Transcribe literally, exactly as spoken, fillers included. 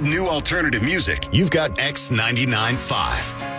need new alternative music, you've got X ninety-nine point five.